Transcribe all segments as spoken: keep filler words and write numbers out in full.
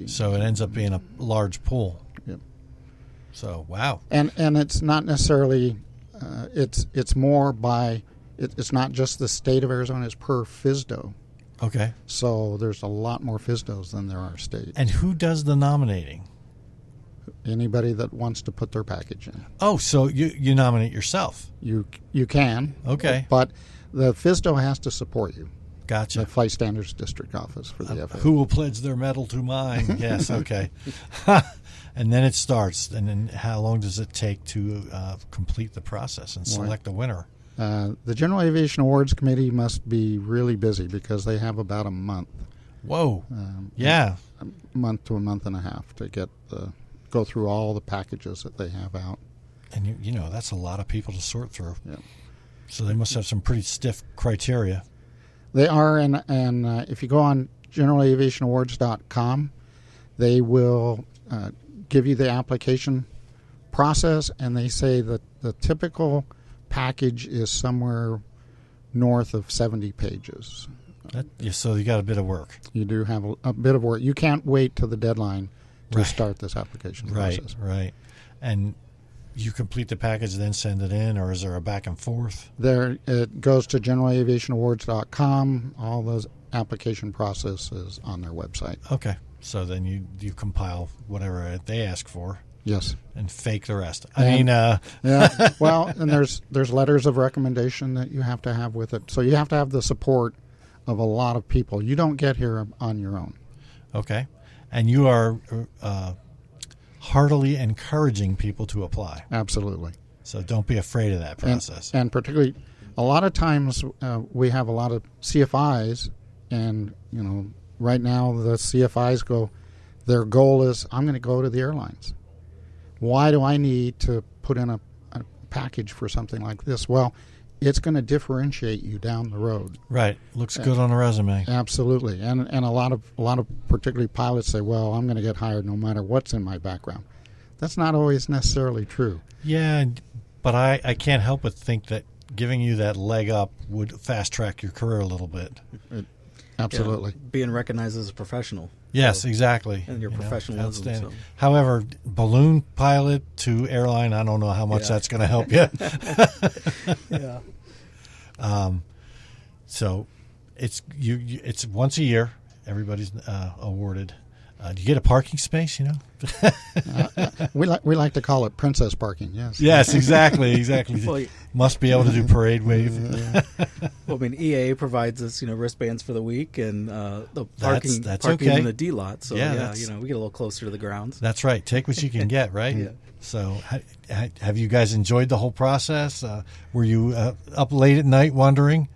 So it ends up being a large pool. Yep. So wow. And and it's not necessarily uh, it's it's more by it, it's not just the state of Arizona. It's per F S D O. Okay. So there's a lot more F S D Os than there are states. And who does the nominating? Anybody that wants to put their package in. Oh, so you you nominate yourself? You you can. Okay. But the F S D O has to support you. Gotcha. The Flight Standards District Office for the uh, F A A. Who will pledge their medal to mine? Yes, okay. And then it starts. And then how long does it take to uh, complete the process and select a winner? Uh, the General Aviation Awards Committee must be really busy because they have about a month. Whoa. Um, yeah. A month to a month and a half to get the go through all the packages that they have out. And, you, you know, that's a lot of people to sort through. Yeah. So they must have some pretty stiff criteria. They are, and, and uh, if you go on general aviation awards dot com, they will uh, give you the application process, and they say that the typical package is somewhere north of seventy pages. That, yeah, so you got a bit of work. You do have a, a bit of work. You can't wait till the deadline to Right. start this application Right, process. right. And you complete the package, then send it in, or is there a back and forth? There, it goes to general aviation awards dot com. All those application processes on their website. Okay. So then you, you compile whatever they ask for. Yes. And fake the rest. I And- mean, uh, Yeah. Well, and there's there's letters of recommendation that you have to have with it. So you have to have the support of a lot of people. You don't get here on your own. okay. And you are uh, heartily encouraging people to apply. Absolutely. So don't be afraid of that And, process. and particularly, a lot of times uh, we have a lot of C F Is, and you know, right now the C F Is go. Their goal is, I'm going to go to the airlines. Why do I need to put in a, a package for something like this? Well, it's going to differentiate you down the road. Right. Looks good on a resume. Absolutely, and and a lot of a lot of particularly pilots say, "Well, I'm going to get hired no matter what's in my background." That's not always necessarily true. Yeah, but I, I can't help but think that giving you that leg up would fast track your career a little bit. It, absolutely, Yeah, being recognized as a professional. Yes, So- exactly. And your You know, professionalism, outstanding. so. However, balloon pilot to airline, I don't know how much Yeah. that's going to help you. Yeah. Um, so it's you, you. It's once a year. Everybody's uh, awarded. Uh, do you get a parking space? You know. uh, uh, we like we like to call it princess parking. Yes. Yes, exactly, exactly. Well, y- Must be able to do parade wave. Well, I mean, E A A provides us, you know, wristbands for the week, and uh, the That's- parking that's parking okay. in the D lot. So Yeah, yeah, that's- you know, we get a little closer to the grounds. That's right. Take what you can get, right? Yeah. So, ha, ha, have you guys enjoyed the whole process? Uh, were you uh, up late at night wondering?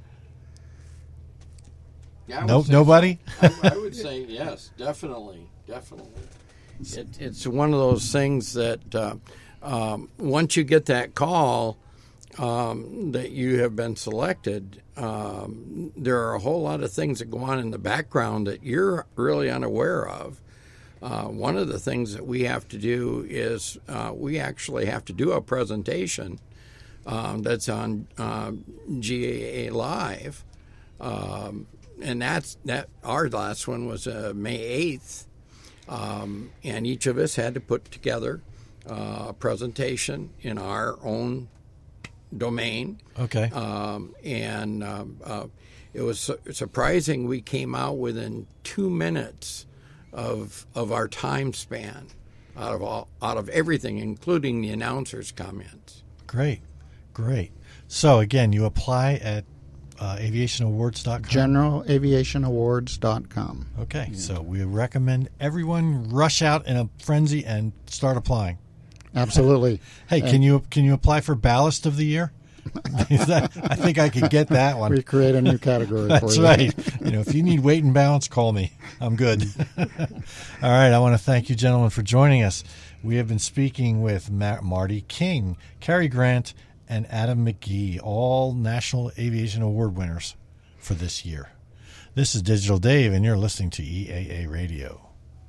Yeah, I No, would say nobody. so. I, I would say yes, definitely, definitely. It, it's one of those things that uh, um, once you get that call um, that you have been selected, um, there are a whole lot of things that go on in the background that you're really unaware of. Uh, one of the things that we have to do is uh, we actually have to do a presentation um, that's on uh, G A A Live. Um, and that's that. Our last one was uh, May eighth, um, and each of us had to put together uh, a presentation in our own domain. Okay. Um, and um, uh, it was su- surprising. We came out within two minutes of of our time span out of all out of everything, including the announcers' comments. Great, great. So again, you apply at uh, aviation awards dot com. general aviation awards dot com. Okay, so we recommend everyone rush out in a frenzy and start applying. Absolutely. Hey, can you can you apply for ballast of the year? Is that, I think I could get that one. We create a new category for That's you. right. You know, if you need weight and balance, call me. I'm good. All right. I want to thank you, gentlemen, for joining us. We have been speaking with Ma- Marty King, Cary Grant, and Adam McGee, all National Aviation Award winners for this year. This is Digital Dave, and you're listening to E A A Radio.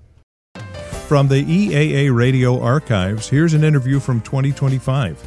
From the E A A Radio archives, here's an interview from twenty twenty-five.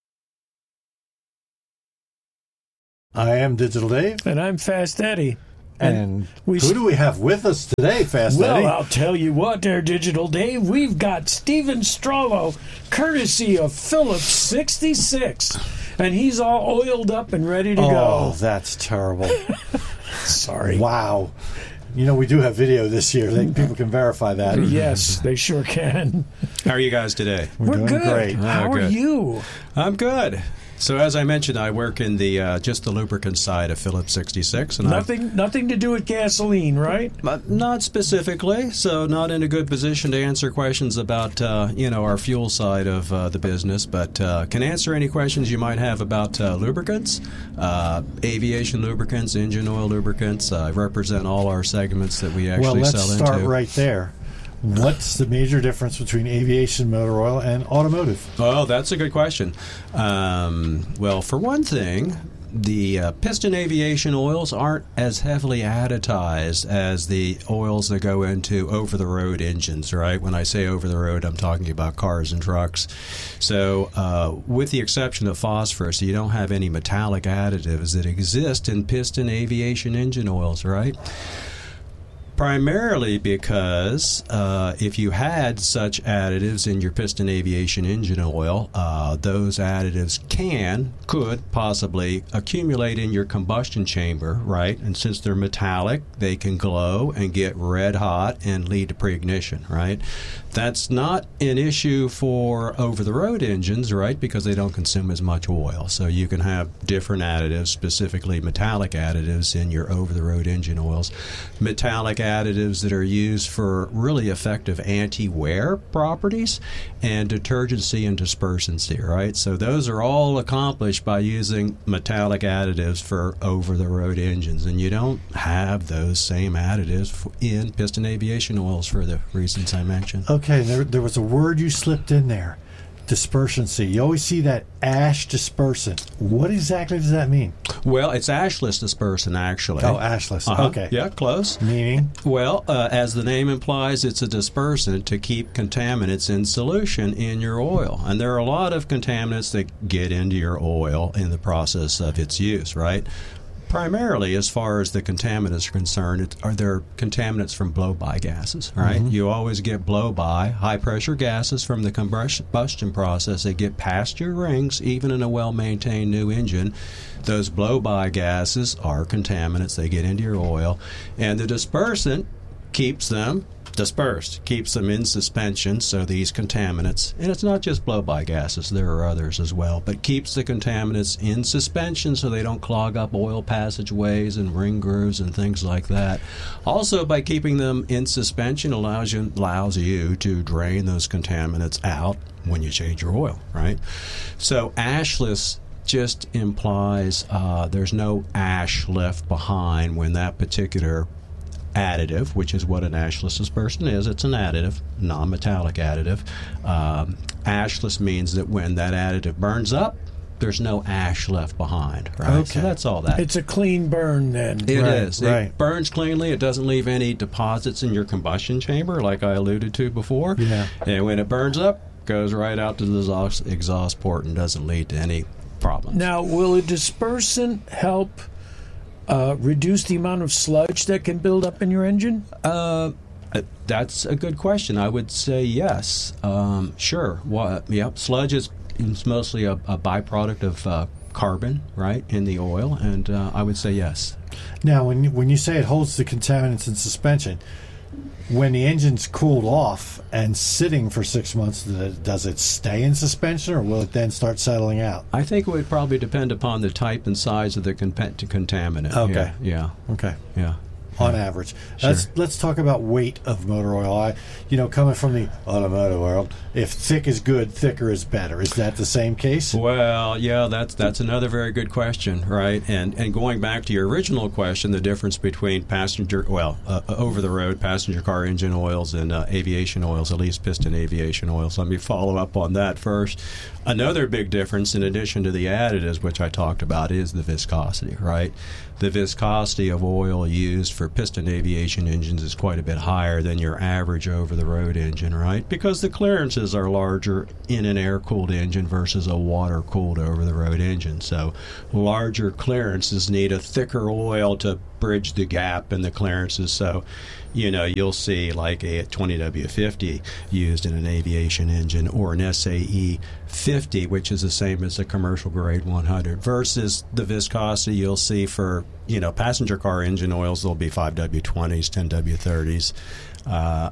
I am Digital Dave. And I'm Fast Eddie. And we who do we have with us today, Fast Well, Eddie? I'll tell you what there, Digital Dave. We've got Steven Strollo, courtesy of Phillips sixty-six. And he's all oiled up and ready to oh, go. that's terrible. Sorry. Wow. You know, we do have video this year. They, people can verify that. Yes, they sure can. How are you guys today? We're, We're doing good. great. How Oh, are good. you? I'm good. So as I mentioned, I work in the uh, just the lubricant side of Phillips sixty-six, and Nothing, nothing to do with gasoline, right? I'm, not specifically. So not in a good position to answer questions about uh, you know our fuel side of uh, the business, but uh, can answer any questions you might have about uh, lubricants, uh, aviation lubricants, engine oil lubricants. I represent all our segments that we actually Well, let's sell start into. right there. What's the major difference between aviation motor oil and automotive? Oh, that's a good question. Um, well, for one thing, the uh, piston aviation oils aren't as heavily additized as the oils that go into over-the-road engines, right? When I say over-the-road, I'm talking about cars and trucks. So uh, with the exception of phosphorus, you don't have any metallic additives that exist in piston aviation engine oils, right? Primarily because uh, if you had such additives in your piston aviation engine oil, uh, those additives can, could possibly accumulate in your combustion chamber, right? And since they're metallic, they can glow and get red hot and lead to pre-ignition, right? That's not an issue for over-the-road engines, right, because they don't consume as much oil. So you can have different additives, specifically metallic additives, in your over-the-road engine oils. Metallic additives that are used for really effective anti-wear properties and detergency and dispersancy, right? So those are all accomplished by using metallic additives for over-the-road engines, and you don't have those same additives in piston aviation oils for the reasons I mentioned. Okay, there, there was a word you slipped in there. Dispersancy. You always see that ash dispersant. What exactly does that mean? Well, it's ashless dispersant, actually. Oh, ashless. Uh-huh. Okay. Yeah, close. Meaning? Well, uh, as the name implies, it's a dispersant to keep contaminants in solution in your oil. And there are a lot of contaminants that get into your oil in the process of its use, right? Primarily, as far as the contaminants are concerned, it, are there contaminants from blow-by gases, right? Mm-hmm. You always get blow-by, high-pressure gases from the combustion process. They get past your rings, even in a well-maintained new engine. Those blow-by gases are contaminants. They get into your oil. And the dispersant keeps them dispersed, keeps them in suspension, so these contaminants, and it's not just blow-by gases, there are others as well, but keeps the contaminants in suspension so they don't clog up oil passageways and ring grooves and things like that. Also, by keeping them in suspension allows you, allows you to drain those contaminants out when you change your oil, right? So ashless just implies uh, there's no ash left behind when that particular additive, which is what an ashless dispersant is. It's an additive, non-metallic additive. Um, ashless means that when that additive burns up, there's no ash left behind. Right? Okay. So that's all that. It's a clean burn then. It Right, is. right. It burns cleanly. It doesn't leave any deposits in your combustion chamber, like I alluded to before. Yeah. And when it burns up, goes right out to the exhaust, exhaust port and doesn't lead to any problems. Now, will a dispersant help Uh, reduce the amount of sludge that can build up in your engine? Uh, that's a good question. I would say yes. Um, sure. Well, yep. Sludge is, is mostly a, a byproduct of uh, carbon, right, in the oil, and uh, I would say yes. Now, when you, when you say it holds the contaminants in suspension, when the engine's cooled off and sitting for six months, does it stay in suspension, or will it then start settling out? I think it would probably depend upon the type and size of the con- contaminant. Okay. Yeah. Okay. Yeah. yeah. On average. Sure. Let's let's talk about weight of motor oil. I, you know, coming from the automotive world, if thick is good, thicker is better. Is that the same case? Well, yeah, that's that's another very good question, right? And and going back to your original question, the difference between passenger, well, uh, over the road passenger car engine oils and uh, aviation oils, at least piston aviation oils. Let me follow up on that first. Another big difference, in addition to the additives, which I talked about, is the viscosity, right? The viscosity of oil used for for piston aviation engines is quite a bit higher than your average over-the-road engine, right? Because the clearances are larger in an air-cooled engine versus a water-cooled over-the-road engine. So larger clearances need a thicker oil to bridge the gap in the clearances. So, you know, you'll see like a twenty W fifty used in an aviation engine, or an S A E fifty, which is the same as a commercial grade one hundred, versus the viscosity you'll see for, you know, passenger car engine oils. There'll be five W twenties, ten W thirties. Uh,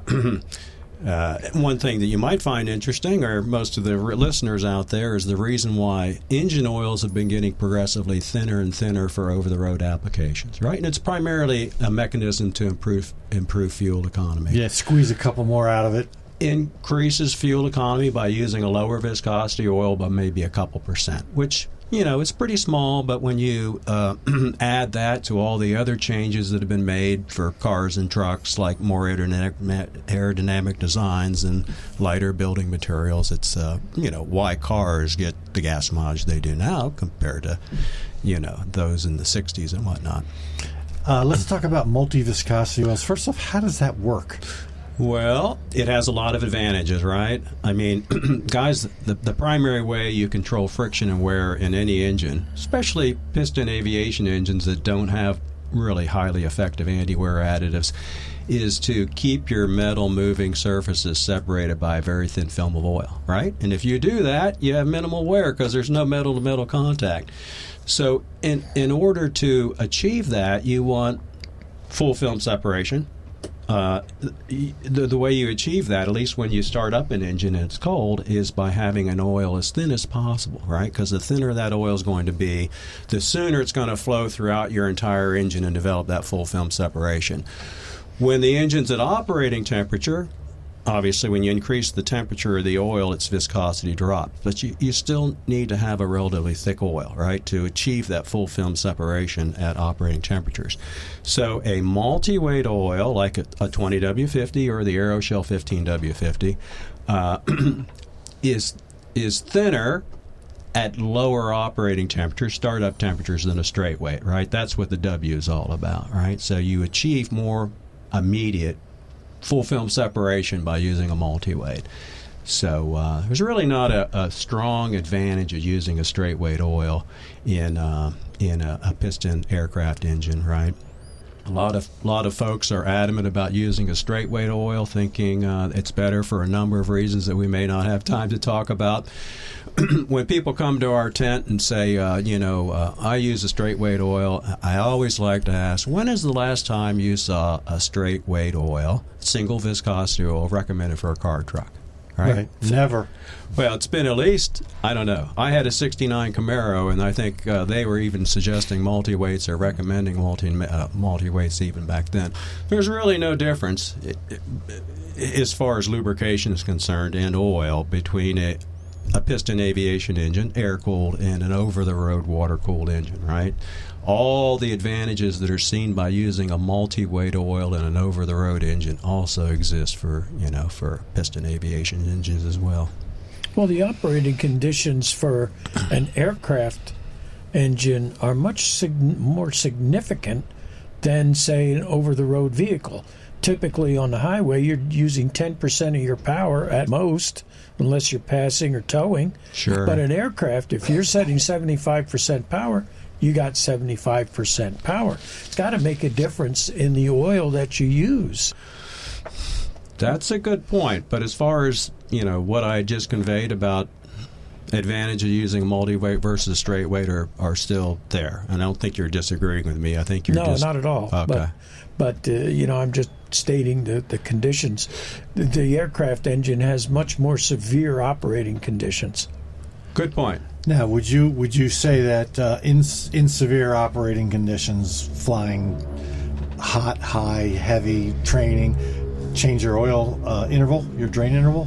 Uh, one thing that you might find interesting, or most of the r- listeners out there, is the reason why engine oils have been getting progressively thinner and thinner for over-the-road applications, right? And it's primarily a mechanism to improve improve fuel economy. Yeah, squeeze a couple more out of it. Increases fuel economy by using a lower viscosity oil by maybe a couple percent, which, you know, it's pretty small, but when you uh, add that to all the other changes that have been made for cars and trucks, like more aerodynamic, aerodynamic designs and lighter building materials, it's, uh, you know, why cars get the gas mileage they do now compared to, you know, those in the sixties and whatnot. Uh, let's talk about multi-viscosity oils. First off, how does that work? Well, it has a lot of advantages, right? I mean, guys, the, the primary way you control friction and wear in any engine, especially piston aviation engines that don't have really highly effective anti-wear additives, is to keep your metal moving surfaces separated by a very thin film of oil, right? And if you do that, you have minimal wear because there's no metal-to-metal contact. So in, in order to achieve that, you want full film separation. Uh, the, the way you achieve that, at least when you start up an engine and it's cold, is by having an oil as thin as possible, right? Because the thinner that oil is going to be, the sooner it's going to flow throughout your entire engine and develop that full film separation. When the engine's at operating temperature, obviously when you increase the temperature of the oil, its viscosity drops. But you, you still need to have a relatively thick oil, right, to achieve that full film separation at operating temperatures. So a multi-weight oil, like a, a twenty W fifty or the Aeroshell fifteen W fifty, uh, is is thinner at lower operating temperatures, startup temperatures, than a straight weight, right? That's what the W is all about, right? So you achieve more immediate full film separation by using a multi-weight. So uh, there's really not a, a strong advantage of using a straight weight oil in uh, in a, a piston aircraft engine, right? A lot of lot of folks are adamant about using a straight weight oil, thinking uh, it's better for a number of reasons that we may not have time to talk about. When people come to our tent and say, uh, you know, uh, I use a straight weight oil, I always like to ask, when is the last time you saw a straight weight oil, single viscosity oil, recommended for a car or truck? Right? Right. Never. Well, it's been at least, I don't know. I had a sixty-nine Camaro, and I think uh, they were even suggesting multi-weights or recommending multi, uh, multi-weights even back then. There's really no difference it, it, as far as lubrication is concerned and oil between a, a piston aviation engine, air-cooled, and an over-the-road water-cooled engine, right? All the advantages that are seen by using a multi-weight oil in an over-the-road engine also exist for, you know, for piston aviation engines as well. Well, the operating conditions for an aircraft engine are much sig- more significant than, say, an over-the-road vehicle. Typically on the highway, you're using ten percent of your power at most, unless you're passing or towing. Sure. But an aircraft, if you're setting seventy-five percent power, you got seventy-five percent power. It's got to make a difference in the oil that you use. That's a good point. But as far as, you know, what I just conveyed about advantage of using a multi-weight versus straight weight are, are still there. And I don't think you're disagreeing with me. I think you're no, just... No, not at all. Okay. But, but uh, you know, I'm just stating the, the conditions. The, the aircraft engine has much more severe operating conditions. Good point. Now, would you would you say that uh, in in severe operating conditions, flying hot, high, heavy training, change your oil uh, interval, your drain interval?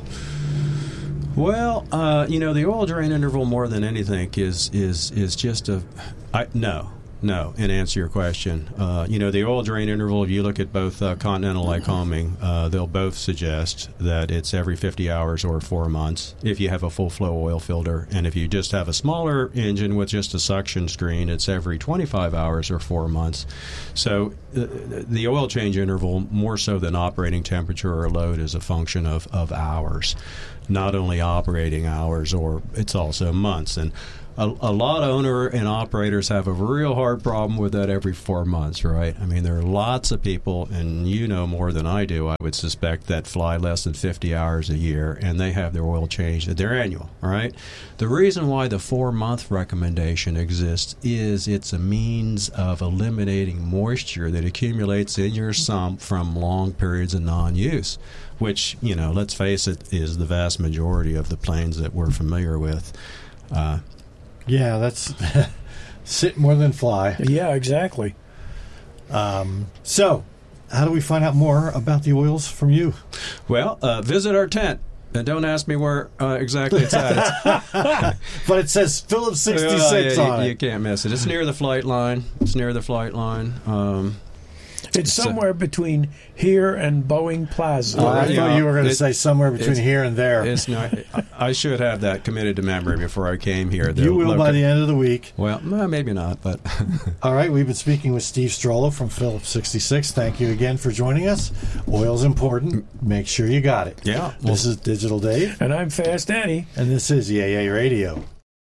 Well, uh, you know, the oil drain interval more than anything is is is just a I, no. No, in answer to your question, uh, you know, the oil drain interval, if you look at both uh, Continental Lycoming, uh, they'll both suggest that it's every fifty hours or four months if you have a full flow oil filter. And if you just have a smaller engine with just a suction screen, it's every twenty-five hours or four months. So uh, the oil change interval, more so than operating temperature or load, is a function of, of hours, not only operating hours, or it's also months. And A, a lot of owner and operators have a real hard problem with that every four months, right? I mean, there are lots of people, and you know more than I do, I would suspect, that fly less than fifty hours a year, and they have their oil changed at their annual, all right? The reason why the four-month recommendation exists is it's a means of eliminating moisture that accumulates in your sump from long periods of non-use, which, you know, let's face it, is the vast majority of the planes that we're familiar with. Uh, Yeah, that's sit more than fly. Yeah, exactly. Um, so, how do we find out more about the oils from you? Well, uh, visit our tent. And don't ask me where uh, exactly it's at. It's, but it says Phillips sixty-six uh, yeah, on you, it. You can't miss it. It's near the flight line. It's near the flight line. Um, It's somewhere between here and Boeing Plaza. Oh, I Yeah, thought you were going to it- say somewhere between it's- here and there. it's not. I should have that committed to memory before I came here. The You will by loca- the end of the week. Well, no, maybe not, but All right, we've been speaking with Steve Strollo from Phillips sixty-six. Thank you again for joining us. Oil's important. Make sure you got it. yeah. This is Digital Dave, And I'm Fast Eddie. and this is E A A Radio.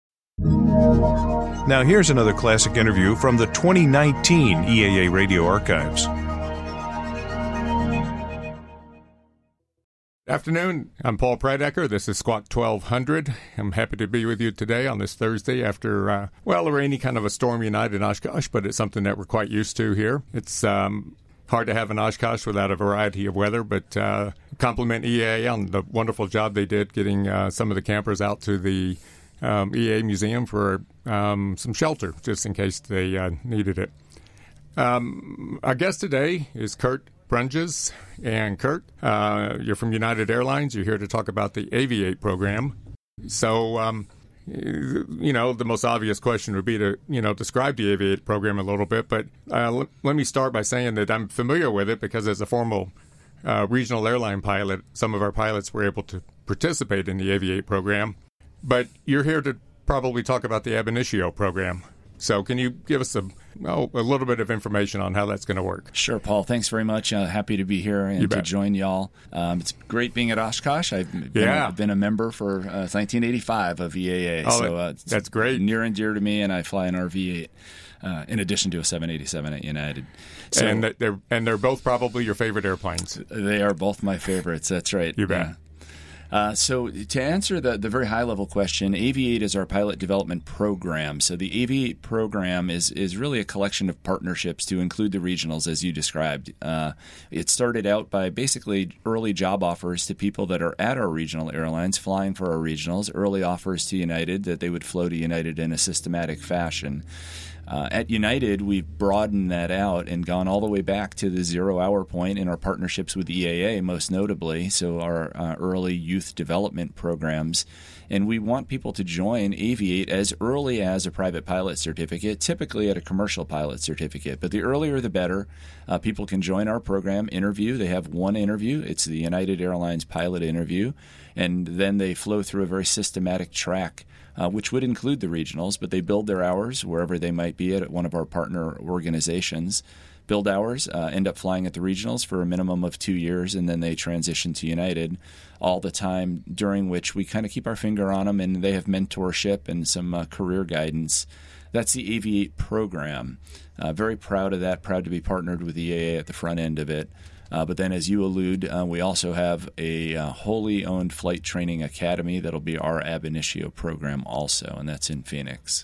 Now, here's another classic interview from the twenty nineteen E A A Radio Archives. Afternoon, I'm Paul Prydecker. This is Squawk twelve hundred. I'm happy to be with you today on this Thursday after, uh, well, a rainy, kind of a stormy night in Oshkosh, but it's something that we're quite used to here. It's um, hard to have an Oshkosh without a variety of weather, but uh, compliment E A A on the wonderful job they did getting uh, some of the campers out to the um, E A A Museum for um, some shelter, just in case they uh, needed it. Um, our guest today is Kurt Brunges. And Kurt, uh, you're from United Airlines. You're here to talk about the Aviate program. So, um, you know, the most obvious question would be to, you know, describe the Aviate program a little bit. But uh, l- let me start by saying that I'm familiar with it because as a former uh, regional airline pilot, some of our pilots were able to participate in the Aviate program. But you're here to probably talk about the Ab Initio program. So can you give us a, oh, a little bit of information on how that's going to work? Sure, Paul. Thanks very much. Uh, happy to be here and You to bet. join y'all. Um, it's great being at Oshkosh. I've been, Yeah. I've been a member for uh, nineteen eighty-five of E A A. Oh, so uh, it's that's great. Near and dear to me, and I fly an R V eight uh, in addition to a seven eighty-seven at United. So and that they're and they're both probably your favorite airplanes. they are both my favorites. That's right. You bet. Yeah. Uh, so to answer the, the very high-level question, Aviate is our pilot development program. So the Aviate program is, is really a collection of partnerships to include the regionals, as you described. Uh, it started out by basically early job offers to people that are at our regional airlines, flying for our regionals, early offers to United that they would flow to United in a systematic fashion. Uh, at United, we've broadened that out and gone all the way back to the zero-hour point in our partnerships with E A A, most notably, so our uh, early youth development programs. And we want people to join Aviate as early as a private pilot certificate, typically at a commercial pilot certificate. But the earlier the better. Uh, people can join our program, interview. They have one interview. It's the United Airlines pilot interview. And then they flow through a very systematic track, Uh, which would include the regionals, but they build their hours wherever they might be at one of our partner organizations. Build hours, uh, end up flying at the regionals for a minimum of two years, and then they transition to United all the time, during which we kind of keep our finger on them, and they have mentorship and some uh, career guidance. That's the Aviate program. Uh, very proud of that, proud to be partnered with E A A at the front end of it. Uh, but then, as you allude, uh, we also have a uh, wholly owned flight training academy that'll be our Ab Initio program also, and that's in Phoenix.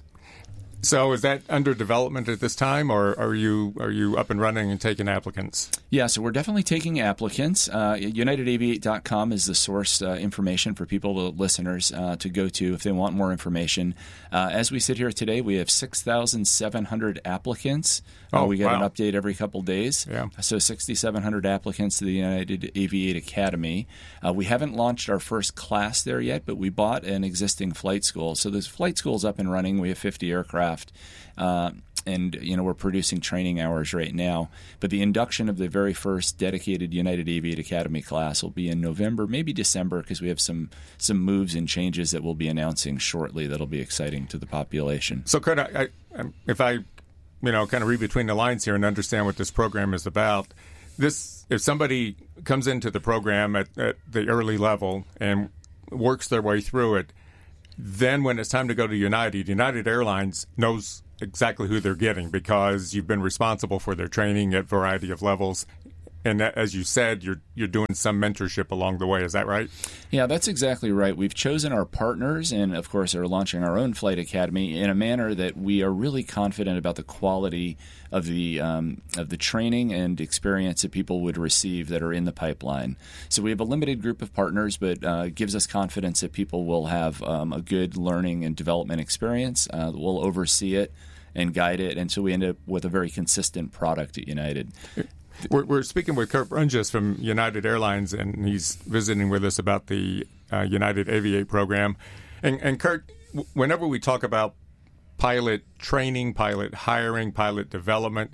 So is that under development at this time, or are you are you up and running and taking applicants? Yeah, so we're definitely taking applicants. Uh, United Aviate dot com is the source uh, information for people, the listeners, uh, to go to if they want more information. Uh, as we sit here today, we have six thousand seven hundred applicants. Uh, Oh, we get wow. an update every couple days. Yeah. So six thousand seven hundred applicants to the United Aviate Academy. Uh, we haven't launched our first class there yet, but we bought an existing flight school. So this flight school's up and running. We have fifty aircraft. Uh, and you know we're producing training hours right now. But the induction of the very first dedicated United Aviate Academy class will be in November, maybe December, because we have some some moves and changes that we'll be announcing shortly that'll be exciting to the population. So, Kurt, I, I, if I, you know, kind of read between the lines here and understand what this program is about, this if somebody comes into the program at, at the early level and works their way through it, then when it's time to go to United, United Airlines knows exactly who they're getting because you've been responsible for their training at a variety of levels. And as you said, you're you're doing some mentorship along the way. Is that right? Yeah, that's exactly right. We've chosen our partners and, of course, are launching our own flight academy in a manner that we are really confident about the quality of the um, of the training and experience that people would receive that are in the pipeline. So we have a limited group of partners, but uh, gives us confidence that people will have um, a good learning and development experience. Uh, we'll oversee it and guide it, and so we end up with a very consistent product at United. We're, we're speaking with Kurt Brunjes from United Airlines, and he's visiting with us about the uh, United Aviate program. And, and Kurt, w- whenever we talk about pilot training, pilot hiring, pilot development,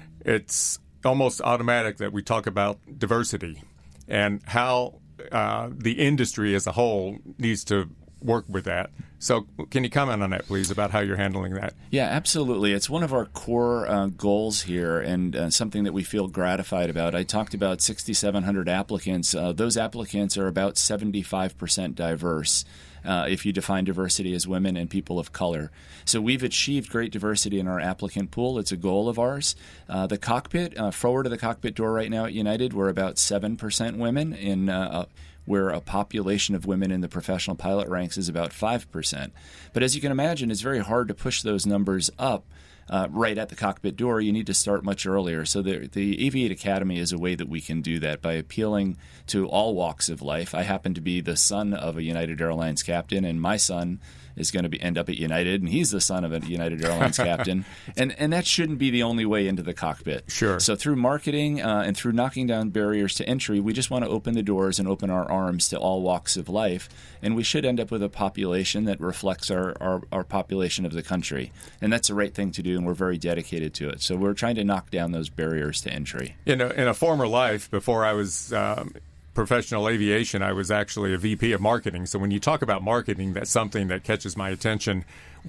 it's almost automatic that we talk about diversity and how uh, the industry as a whole needs to work with that. So can you comment on that, please, about how you're handling that? Yeah, absolutely. It's one of our core uh, goals here and uh, something that we feel gratified about. I talked about six thousand seven hundred applicants. Uh, those applicants are about seventy-five percent diverse. Uh, if you define diversity as women and people of color. So we've achieved great diversity in our applicant pool. It's a goal of ours. Uh, the cockpit, uh, forward of the cockpit door right now at United, we're about seven percent women, in uh, where a population of women in the professional pilot ranks is about five percent. But as you can imagine, it's very hard to push those numbers up Uh, right at the cockpit door. You need to start much earlier. So the, the Aviate Academy is a way that we can do that by appealing to all walks of life. I happen to be the son of a United Airlines captain, and my son is going to be end up at United, and he's the son of a United Airlines captain. And and that shouldn't be the only way into the cockpit. Sure. So through marketing uh, and through knocking down barriers to entry, we just want to open the doors and open our arms to all walks of life. And we should end up with a population that reflects our, our, our population of the country. And that's the right thing to do, and we're very dedicated to it. So we're trying to knock down those barriers to entry. In a, in a former life, before I was um, professional aviation, I was actually a V P of marketing. So when you talk about marketing, that's something that catches my attention.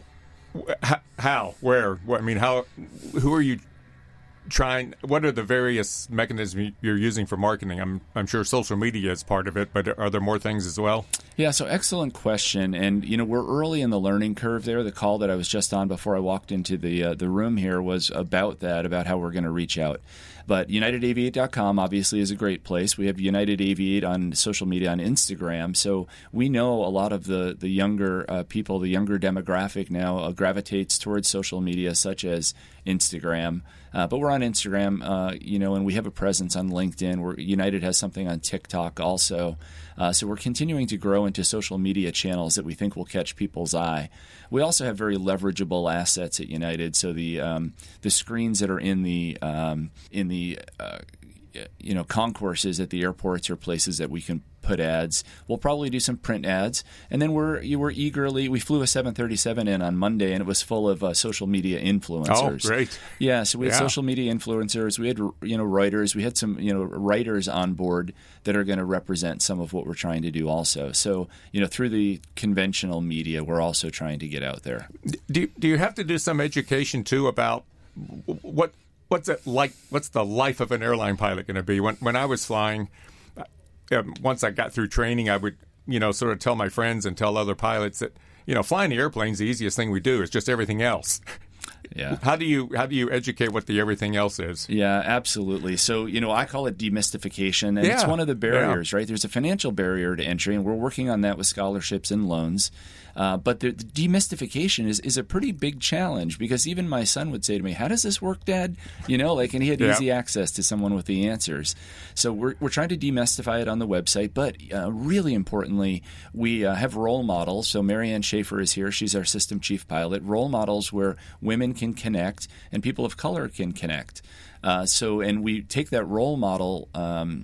How? Where? What, I mean, how? Who are you trying? What are the various mechanisms you're using for marketing? I'm I'm sure social media is part of it, but are there more things as well? Yeah, so excellent question. And, you know, we're early in the learning curve there. The call that I was just on before I walked into the uh, the room here was about that, about how we're going to reach out. But United Aviate dot com obviously is a great place. We have United Aviate on social media, on Instagram. So we know a lot of the, the younger uh, people, the younger demographic now uh, gravitates towards social media such as Instagram. Uh, but we're on Instagram, uh, you know, and we have a presence on LinkedIn. We're, United has something on TikTok also. Uh, so we're continuing to grow into social media channels that we think will catch people's eye. We also have very leverageable assets at United. So the um, the screens that are in the um, in the uh, you know concourses at the airports are places that we can put ads. We'll probably do some print ads, and then we're you were eagerly. We flew a seven thirty-seven in on Monday, and it was full of uh, social media influencers. Oh, great! Yeah, so we had yeah. social media influencers. We had you know writers. We had some you know writers on board that are going to represent some of what we're trying to do. Also, so you know through the conventional media, we're also trying to get out there. Do do you have to do some education too about what what's it like? What's the life of an airline pilot going to be? When when I was flying. Um, once I got through training, I would, you know, sort of tell my friends and tell other pilots that, you know, flying the airplane's the easiest thing we do. It's just everything else. Yeah. How do you how do you educate what the everything else is? Yeah, absolutely. So, you know, I call it demystification, and yeah. it's one of the barriers, yeah. right? There's a financial barrier to entry, and we're working on that with scholarships and loans. Uh, but the, the demystification is, is a pretty big challenge, because even my son would say to me, "How does this work, Dad?" You know, like, and he had yeah. easy access to someone with the answers. So we're we're trying to demystify it on the website. But uh, really importantly, we uh, have role models. So Marianne Schaefer is here; she's our system chief pilot. Role models where women can connect and people of color can connect. Uh, so, and we take that role model. Um,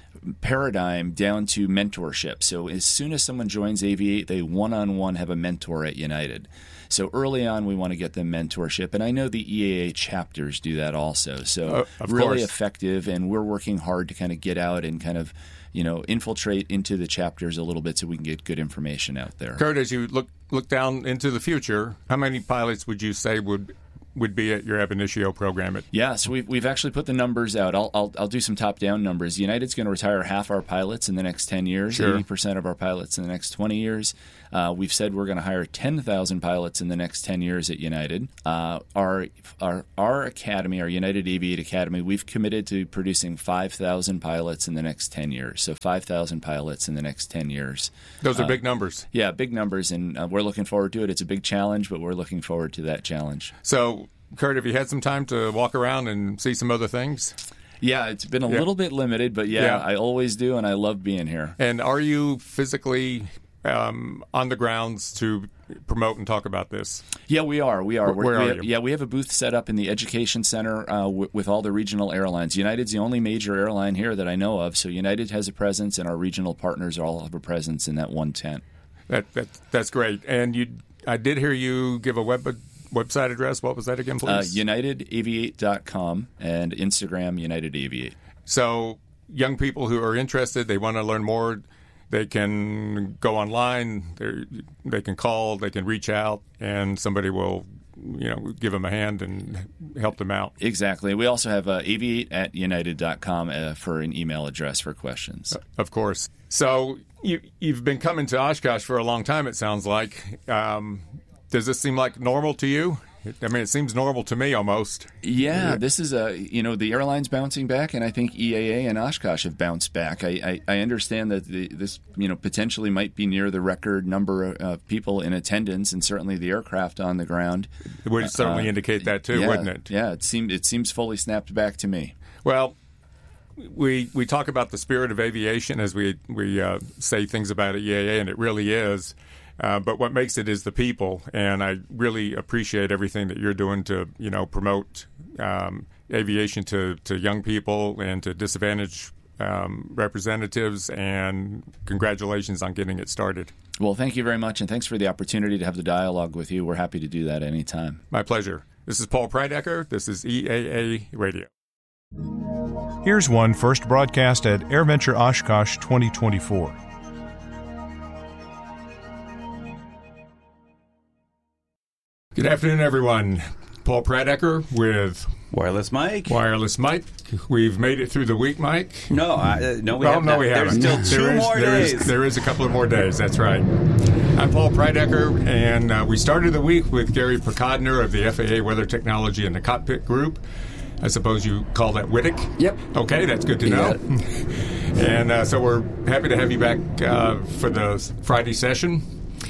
paradigm down to mentorship. So as soon as someone joins A V eight, they one-on-one have a mentor at United. So early on, we want to get them mentorship, and I know the E A A chapters do that also. So uh, really course. effective, and we're working hard to kind of get out and kind of, you know, infiltrate into the chapters a little bit so we can get good information out there. Kurt, as you look look down into the future, how many pilots would you say would would be at your ab initio program? At- yeah, so we've, we've actually put the numbers out. I'll, I'll, I'll do some top-down numbers. United's going to retire half our pilots in the next ten years, Sure. eighty percent of our pilots in the next twenty years. Uh, we've said we're going to hire ten thousand pilots in the next ten years at United. Uh, our, our our academy, our United Aviate Academy, we've committed to producing five thousand pilots in the next ten years. So five thousand pilots in the next ten years. Those are Uh, big numbers. Yeah, big numbers, and uh, we're looking forward to it. It's a big challenge, but we're looking forward to that challenge. So, Kurt, have you had some time to walk around and see some other things? Yeah, it's been a Yeah. little bit limited, but yeah, Yeah. I always do, and I love being here. And are you physically um, on the grounds to promote and talk about this? Yeah, we are. We are. Where- where we are have, you? Yeah, we have a booth set up in the Education Center uh, w- with all the regional airlines. United's the only major airline here that I know of, so United has a presence, and our regional partners all have a presence in that one tent. That, that That's great. And you, I did hear you give a web website address. What was that again, Uh, please? United Aviate dot com and Instagram United Aviate. So young people who are interested, they want to learn more, they can go online, they they can call, they can reach out, and somebody will, you know, give them a hand and help them out. Exactly. We also have uh, aviate at united dot com uh, for an email address for questions. Of course. So you, you've been coming to Oshkosh for a long time, it sounds like. Um, does this seem like normal to you? I mean, it seems normal to me almost. Yeah, this is a, you know, the airline's bouncing back, and I think E A A and Oshkosh have bounced back. I, I, I understand that the, this, you know, potentially might be near the record number of uh, people in attendance, and certainly the aircraft on the ground. It would certainly Uh, indicate that too, yeah, wouldn't it? Yeah, it seems it seems fully snapped back to me. Well, we we talk about the spirit of aviation as we we uh, say things about E A A, and it really is. Uh, but what makes it is the people, and I really appreciate everything that you're doing to, you know, promote um, aviation to, to young people and to disadvantaged um, representatives, and congratulations on getting it started. Well, thank you very much, and thanks for the opportunity to have the dialogue with you. We're happy to do that anytime. My pleasure. This is Paul Preidecker. This is E A A Radio. Here's one first broadcast at AirVenture Oshkosh twenty twenty-four. Good afternoon, everyone. Paul Preidecker with Wireless Mike. Wireless Mike. We've made it through the week, Mike. No, I, uh, no, we oh, have no, not. we haven't. There's still two There is- more there is- days. there is a couple of more days. That's right. I'm Paul Preidecker, and uh, we started the week with Gary Prokodner of the F A A Weather Technology and the Cockpit Group. I suppose you call that W I T C? Yep. Okay, that's good to You know. got it. And uh, so we're happy to have you back uh, for the Friday session.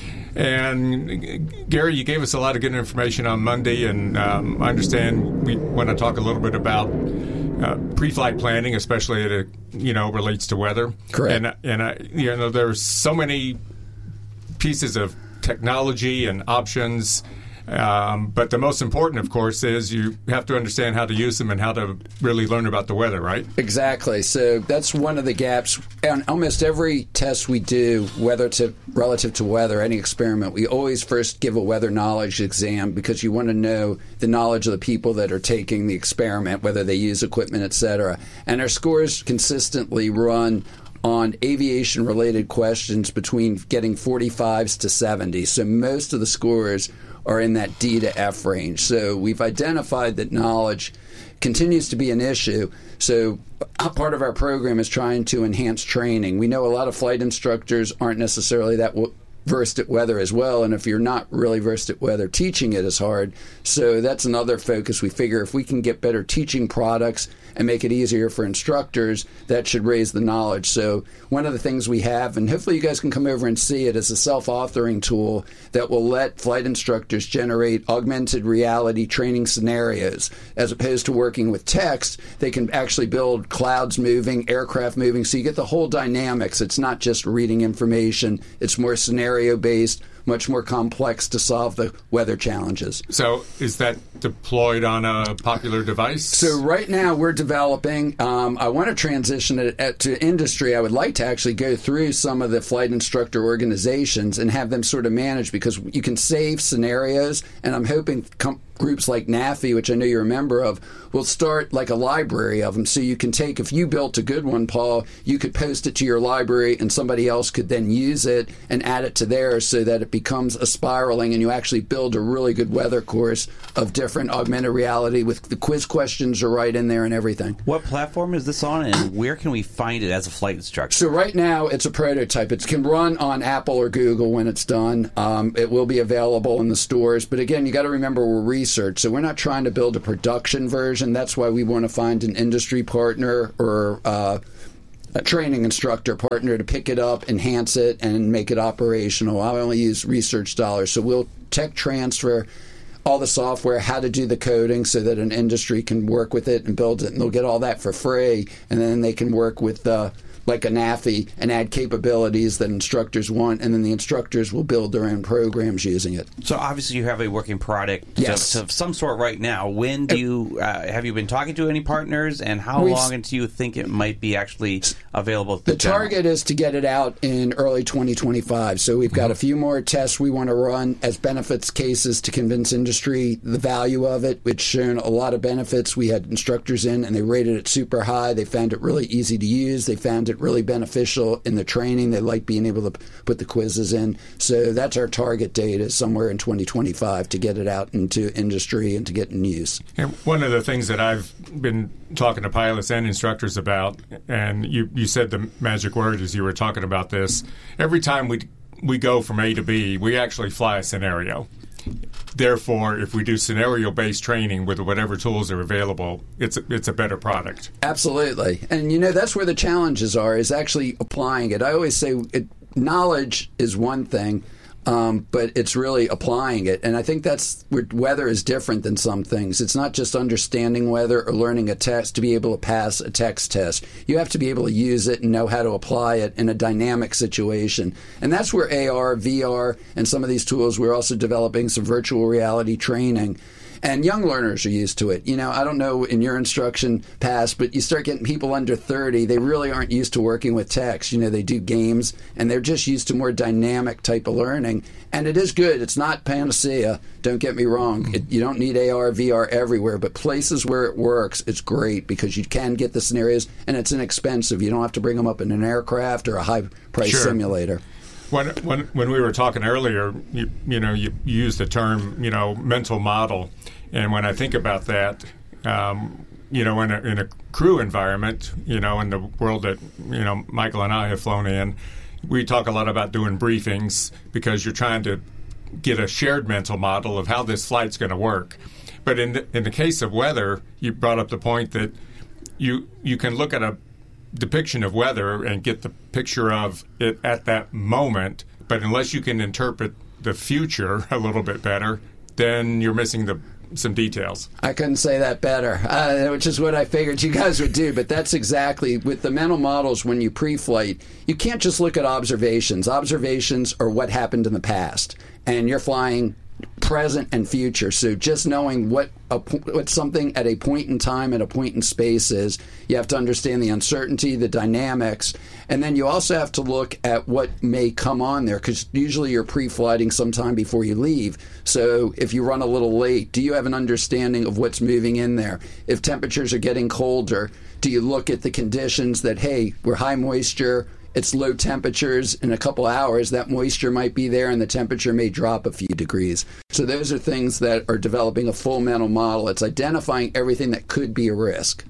And Gary, you gave us a lot of good information on Monday, and um, I understand we want to talk a little bit about uh, pre-flight planning, especially as it you know relates to weather. Correct. And and I, you know, there's so many pieces of technology and options. Um, but the most important, of course, is you have to understand how to use them and how to really learn about the weather, right? Exactly. So that's one of the gaps. On almost every test we do, whether to relative to weather, any experiment, we always first give a weather knowledge exam because you want to know the knowledge of the people that are taking the experiment, whether they use equipment, et cetera. And our scores consistently run on aviation-related questions between getting forty-fives to seventy. So most of the scores are in that D to F range. So we've identified that knowledge continues to be an issue. So part of our program is trying to enhance training. We know a lot of flight instructors aren't necessarily that w- versed at weather as well, and if you're not really versed at weather, teaching it is hard. So that's another focus. We figure if we can get better teaching products and make it easier for instructors, that should raise the knowledge. So one of the things we have, and hopefully you guys can come over and see it, is a self-authoring tool that will let flight instructors generate augmented reality training scenarios. As opposed to working with text, they can actually build clouds moving, aircraft moving, so you get the whole dynamics. It's not just reading information. It's more scenario-based, much more complex to solve the weather challenges. So is that deployed on a popular device? So right now we're developing, um, I want to transition it at, to industry. I would like to actually go through some of the flight instructor organizations and have them sort of manage, because you can save scenarios, and I'm hoping com- groups like NAFI, which I know you're a member of, will start like a library of them. So you can take, if you built a good one, Paul, you could post it to your library and somebody else could then use it and add it to theirs, so that it becomes a spiraling and you actually build a really good weather course of different augmented reality with the quiz questions are right in there and everything. What platform is this on, and where can we find it as a flight instructor? So right now it's a prototype. It can run on Apple or Google when it's done. Um, it will be available in the stores. But again, you got to remember we're research. So we're not trying to build a production version. That's why we want to find an industry partner or uh, a training instructor partner to pick it up, enhance it, and make it operational. I only use research dollars. So we'll tech transfer all the software, how to do the coding so that an industry can work with it and build it, and they'll get all that for free, and then they can work with uh, like a NAFI and add capabilities that instructors want, and then the instructors will build their own programs using it. So obviously you have a working product yes. of, of some sort right now. When do you uh, have you been talking to any partners, and how We've, long until you think it might be actually available to the, the target is to get it out in early twenty twenty-five. So we've got mm-hmm. a few more tests we want to run as benefits cases to convince industry the value of it. It's shown a lot of benefits. We had instructors in and they rated it super high. They found it really easy to use. They found it really beneficial in the training. They like being able to put the quizzes in. So that's our target date, is somewhere in twenty twenty-five to get it out into industry and to get in use. And one of the things that I've been talking to pilots and instructors about, and you, you said the magic word as you were talking about this, every time we we go from A to B, we actually fly a scenario. Therefore, if we do scenario-based training with whatever tools are available, it's a, it's a better product. Absolutely. And, you know, that's where the challenges are, is actually applying it. I always say it, knowledge is one thing, um, but it's really applying it. And I think that's where weather is different than some things. It's not just understanding weather or learning a test to be able to pass a text test. You have to be able to use it and know how to apply it in a dynamic situation. And that's where A R, V R, and some of these tools, we're also developing some virtual reality training. And young learners are used to it. You know, I don't know in your instruction past, but you start getting people under thirty, they really aren't used to working with text. You know, they do games, and they're just used to more dynamic type of learning. And it is good. It's not panacea. Don't get me wrong. It, you don't need A R, V R everywhere, but places where it works, it's great because you can get the scenarios, and it's inexpensive. You don't have to bring them up in an aircraft or a high-price sure. simulator. When, when when we were talking earlier, you, you know, you, you used the term, you know, mental model. And when I think about that, um, you know, in a, in a crew environment, you know, in the world that, you know, Michael and I have flown in, we talk a lot about doing briefings because you're trying to get a shared mental model of how this flight's going to work. But in the, in the case of weather, you brought up the point that you you can look at a depiction of weather and get the picture of it at that moment, but unless you can interpret the future a little bit better, then you're missing the some details. I couldn't say that better, uh, which is what I figured you guys would do. But that's exactly, with the mental models when you pre-flight, you can't just look at observations. Observations are what happened in the past, and you're flying present and future. So just knowing what a, what something at a point in time, at a point in space is, you have to understand the uncertainty, the dynamics, and then you also have to look at what may come on there, because usually you're pre-flighting sometime before you leave. So if you run a little late, do you have an understanding of what's moving in there? If temperatures are getting colder, do you look at the conditions that, hey, we're high moisture, it's low temperatures, in a couple hours that moisture might be there and the temperature may drop a few degrees. So those are things that are developing a full mental model. It's identifying everything that could be a risk.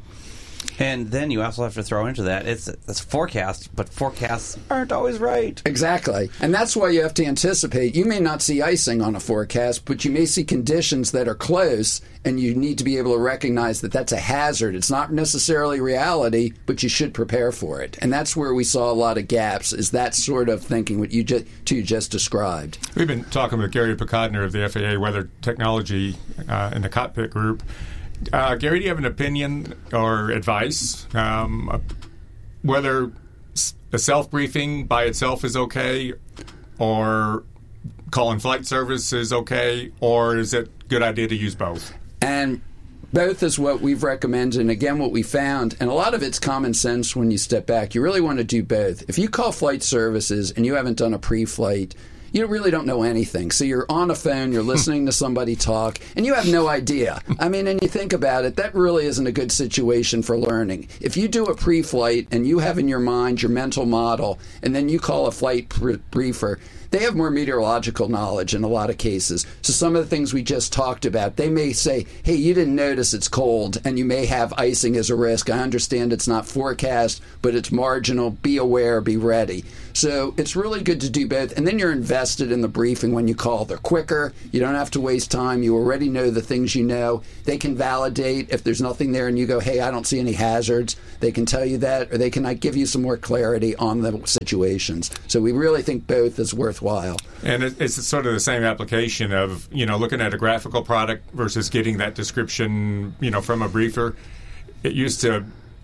And then you also have to throw into that, it's it's forecast, but forecasts aren't always right. Exactly. And that's why you have to anticipate. You may not see icing on a forecast, but you may see conditions that are close, and you need to be able to recognize that that's a hazard. It's not necessarily reality, but you should prepare for it. And that's where we saw a lot of gaps, is that sort of thinking, what you just, two just described. We've been talking with Gary Picodner of the F A A Weather Technology uh, in the cockpit group. Uh, Gary, do you have an opinion or advice um, whether a self-briefing by itself is okay, or calling flight service is okay, or is it a good idea to use both? And both is what we've recommended, and again, what we found, and a lot of it's common sense when you step back. You really want to do both. If you call flight services and you haven't done a pre-flight, you really don't know anything. So you're on a phone, you're listening to somebody talk, and you have no idea. I mean, and you think about it, that really isn't a good situation for learning. If you do a pre-flight and you have in your mind your mental model, and then you call a flight briefer, they have more meteorological knowledge in a lot of cases. So some of the things we just talked about, they may say, hey, you didn't notice it's cold, and you may have icing as a risk. I understand it's not forecast, but it's marginal. Be aware, be ready. So it's really good to do both. And then you're invested in the briefing when you call. They're quicker. You don't have to waste time. You already know the things you know. They can validate if there's nothing there and you go, hey, I don't see any hazards. They can tell you that, or they can like, give you some more clarity on the situations. So we really think both is worthwhile. And it's sort of the same application of, you know, looking at a graphical product versus getting that description, you know, from a briefer. It used to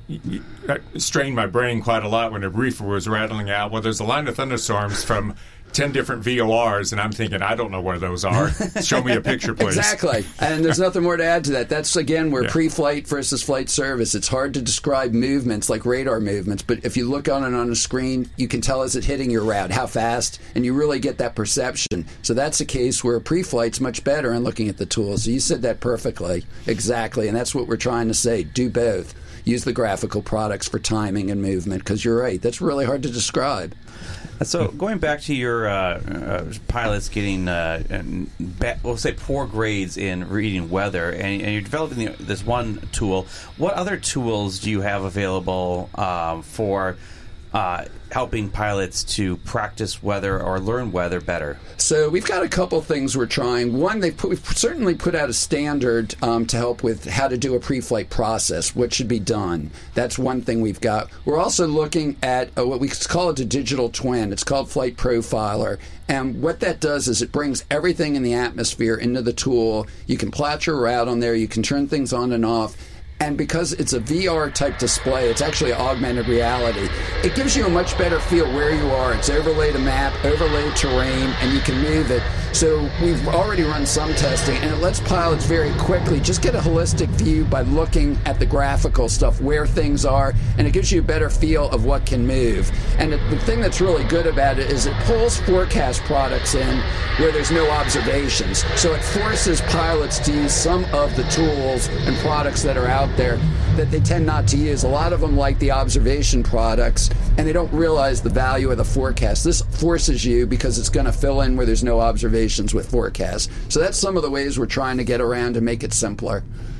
strain my brain quite a lot when a briefer was rattling out, well, there's a line of thunderstorms from ten different V O Rs, and I'm thinking, I don't know where those are. Show me a picture, please. Exactly. And there's nothing more to add to that. That's, again, where yeah. pre-flight versus flight service. It's hard to describe movements like radar movements, but if you look on it on a screen, you can tell, is it hitting your route, how fast, and you really get that perception. So that's a case where pre-flight's much better in looking at the tools. So you said that perfectly. Exactly. And that's what we're trying to say. Do both. Use the graphical products for timing and movement, because you're right. That's really hard to describe. So going back to your uh, uh, pilots getting, uh, ba- we'll say, poor grades in reading weather, and, and you're developing the, this one tool. What other tools do you have available um, for uh, helping pilots to practice weather or learn weather better? So we've got a couple things we're trying. One, they've put, we've certainly put out a standard um, to help with how to do a pre-flight process, what should be done. That's one thing we've got. We're also looking at uh, what we call it a digital twin. It's called Flight Profiler. And what that does is it brings everything in the atmosphere into the tool. You can plot your route on there. You can turn things on and off. And because it's a V R-type display, it's actually augmented reality. It gives you a much better feel where you are. It's overlaid a map, overlaid terrain, and you can move it. So we've already run some testing, and it lets pilots very quickly just get a holistic view by looking at the graphical stuff, where things are, and it gives you a better feel of what can move. And the, the thing that's really good about it is it pulls forecast products in where there's no observations. So it forces pilots to use some of the tools and products that are out there that they tend not to use. A lot of them like the observation products, and they don't realize the value of the forecast. This forces you because it's going to fill in where there's no observations with forecasts. So that's some of the ways we're trying to get around to make it simpler.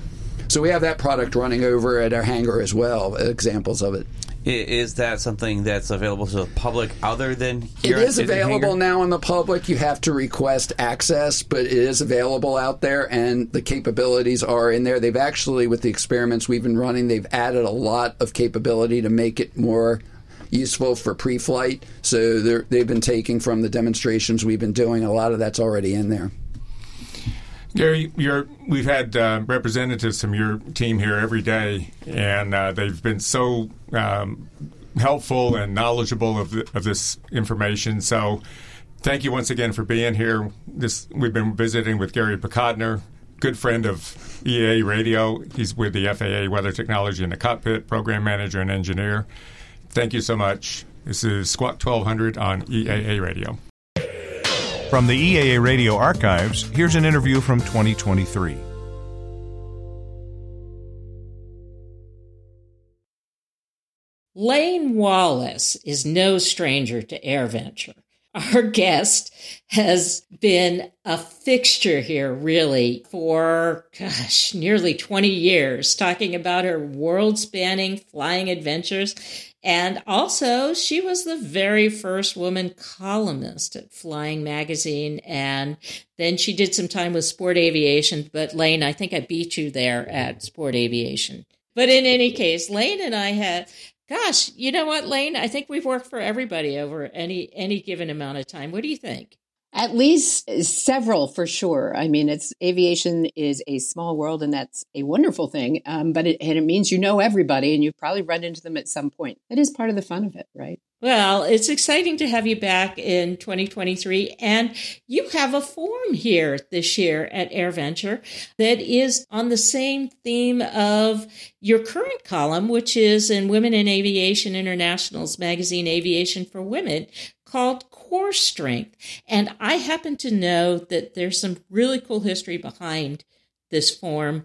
So we have that product running over at our hangar as well, examples of it. Is that something that's available to the public other than here? It is available now in the public. You have to request access, but it is available out there, and the capabilities are in there. They've actually, with the experiments we've been running, they've added a lot of capability to make it more useful for pre-flight. So they've been taking from the demonstrations we've been doing. A lot of that's already in there. Gary, you're, we've had uh, representatives from your team here every day, and uh, they've been so um, helpful and knowledgeable of, the, of this information. So thank you once again for being here. This We've been visiting with Gary Picodner, good friend of E A A Radio. He's with the F A A Weather Technology in the Cockpit, program manager and engineer. Thank you so much. This is Squawk twelve hundred on E A A Radio. From the E A A Radio archives, here's an interview from twenty twenty-three. Lane Wallace is no stranger to AirVenture. Our guest has been a fixture here, really, for, gosh, nearly twenty years, talking about her world-spanning flying adventures. And also, she was the very first woman columnist at Flying Magazine. And then she did some time with Sport Aviation. But, Lane, I think I beat you there at Sport Aviation. But in any case, Lane and I had... Gosh, you know what, Lane? I think we've worked for everybody over any any given amount of time. What do you think? At least several for sure. I mean, it's aviation is a small world, and that's a wonderful thing. Um, but it, and it means you know everybody, and you've probably run into them at some point. That is part of the fun of it, right? Well, it's exciting to have you back in twenty twenty-three, and you have a forum here this year at AirVenture that is on the same theme of your current column, which is in Women in Aviation International's magazine, Aviation for Women, called Core Strength. And I happen to know that there's some really cool history behind this forum,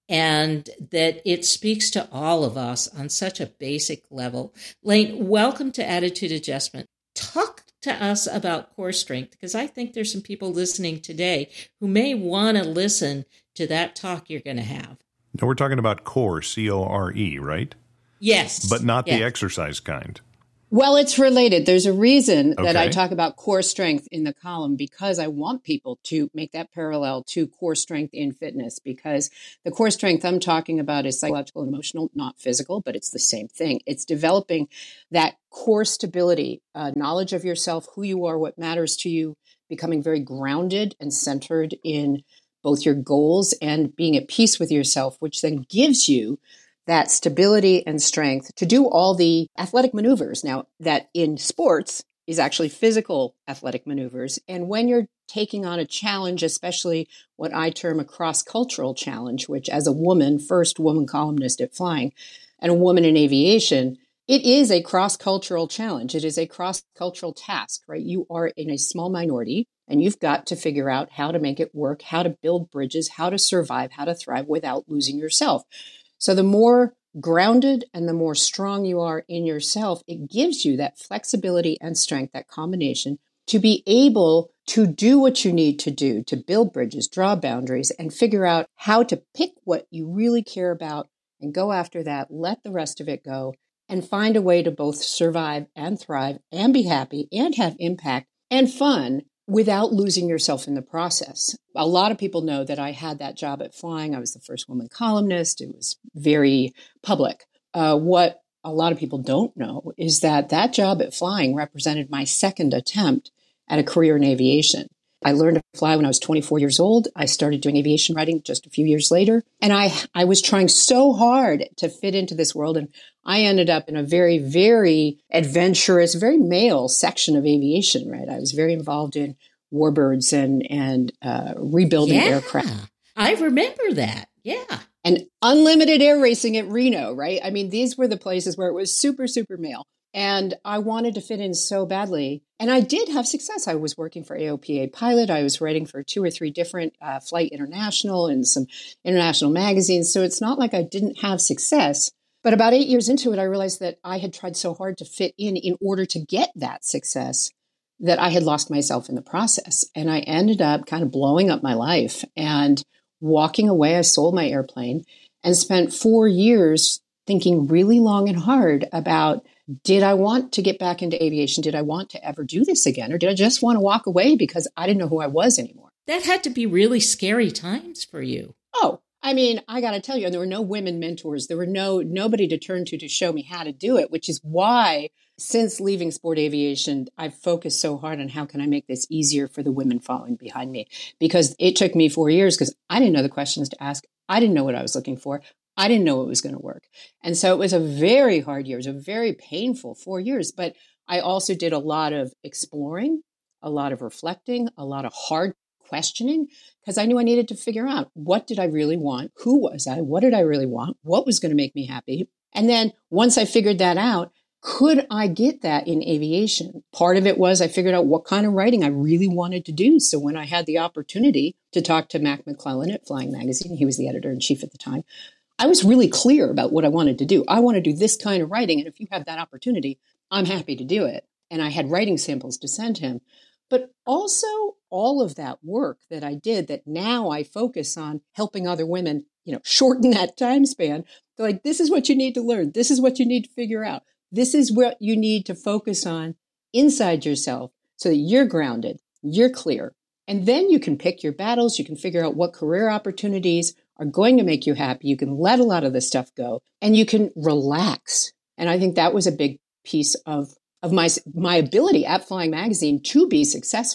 and that it speaks to all of us on such a basic level. Lane, welcome to Attitude Adjustment. Talk to us about core strength, because I think there's some people listening today who may want to listen to that talk you're going to have. Now, we're talking about core, C O R E, right? Yes. But not yes. the exercise kind. Well, it's related. There's a reason that I Okay. talk about core strength in the column, because I want people to make that parallel to core strength in fitness, because the core strength I'm talking about is psychological and emotional, not physical, but it's the same thing. It's developing that core stability, uh, knowledge of yourself, who you are, what matters to you, becoming very grounded and centered in both your goals and being at peace with yourself, which then gives you that stability and strength to do all the athletic maneuvers. Now, that in sports is actually physical athletic maneuvers. And when you're taking on a challenge, especially what I term a cross-cultural challenge, which as a woman, first woman columnist at Flying, and a woman in aviation, it is a cross-cultural challenge. It is a cross-cultural task, right? You are in a small minority, and you've got to figure out how to make it work, how to build bridges, how to survive, how to thrive without losing yourself. So the more grounded and the more strong you are in yourself, it gives you that flexibility and strength, that combination, to be able to do what you need to do, to build bridges, draw boundaries, and figure out how to pick what you really care about and go after that, let the rest of it go, and find a way to both survive and thrive and be happy and have impact and fun without losing yourself in the process. A lot of people know that I had that job at Flying. I was the first woman columnist. It was very public. Uh, what a lot of people don't know is that that job at Flying represented my second attempt at a career in aviation. I learned to fly when I was twenty-four years old. I started doing aviation writing just a few years later. And I, I was trying so hard to fit into this world. And I ended up in a very, very adventurous, very male section of aviation, right? I was very involved in warbirds and, and uh, rebuilding Yeah, aircraft. I remember that. Yeah. And unlimited air racing at Reno, right? I mean, these were the places where it was super, super male. And I wanted to fit in so badly. And I did have success. I was working for A O P A Pilot. I was writing for two or three different uh, Flight International and some international magazines. So it's not like I didn't have success. But about eight years into it, I realized that I had tried so hard to fit in in order to get that success that I had lost myself in the process. And I ended up kind of blowing up my life and walking away. I sold my airplane and spent four years thinking really long and hard about, did I want to get back into aviation? Did I want to ever do this again? Or did I just want to walk away because I didn't know who I was anymore? That had to be really scary times for you. Oh, I mean, I got to tell you, there were no women mentors. There were no nobody to turn to to show me how to do it, which is why since leaving sport aviation, I've focused so hard on how can I make this easier for the women following behind me, because it took me four years because I didn't know the questions to ask. I didn't know what I was looking for. I didn't know it was going to work. And so it was a very hard year. It was a very painful four years. But I also did a lot of exploring, a lot of reflecting, a lot of hard questioning, because I knew I needed to figure out, what did I really want? Who was I? What did I really want? What was going to make me happy? And then once I figured that out, could I get that in aviation? Part of it was I figured out what kind of writing I really wanted to do. So when I had the opportunity to talk to Mac McClellan at Flying Magazine, he was the editor-in-chief at the time, I was really clear about what I wanted to do. I want to do this kind of writing. And if you have that opportunity, I'm happy to do it. And I had writing samples to send him. But also all of that work that I did that now I focus on helping other women, you know, shorten that time span. They're like, this is what you need to learn. This is what you need to figure out. This is what you need to focus on inside yourself so that you're grounded, you're clear. And then you can pick your battles. You can figure out what career opportunities are going to make you happy. You can let a lot of this stuff go and you can relax. And I think that was a big piece of, of my, my ability at Flying Magazine to be successful.